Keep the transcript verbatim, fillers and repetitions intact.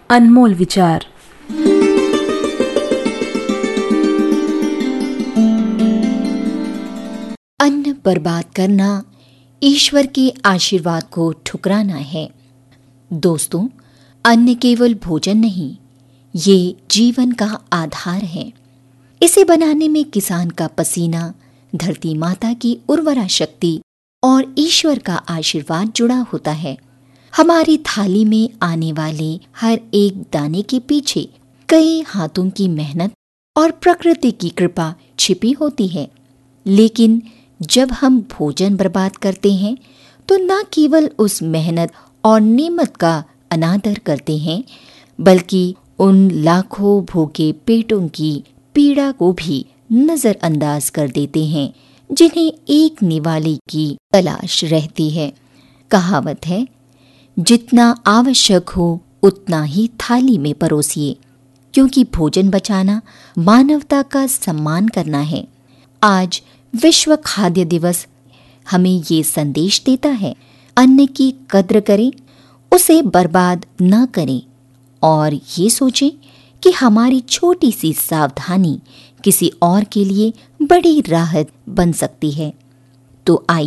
अनमोल विचार। अन्न बर्बाद करना ईश्वर के आशीर्वाद को ठुकराना है। दोस्तों, अन्न केवल भोजन नहीं, ये जीवन का आधार है। इसे बनाने में किसान का पसीना, धरती माता की उर्वरा शक्ति और ईश्वर का आशीर्वाद जुड़ा होता है। हमारी थाली में आने वाले हर एक दाने के पीछे कई हाथों की मेहनत और प्रकृति की कृपा छिपी होती है। लेकिन जब हम भोजन बर्बाद करते हैं तो न केवल उस मेहनत और नेमत का अनादर करते हैं, बल्कि उन लाखों भूखे पेटों की पीड़ा को भी नजरअंदाज कर देते हैं जिन्हें एक निवाले की तलाश रहती है। कहावत है, जितना आवश्यक हो उतना ही थाली में परोसिए, क्योंकि भोजन बचाना मानवता का सम्मान करना है। आज विश्व खाद्य दिवस हमें ये संदेश देता है, अन्न की कद्र करें, उसे बर्बाद न करें और ये सोचें कि हमारी छोटी सी सावधानी किसी और के लिए बड़ी राहत बन सकती है। तो आइए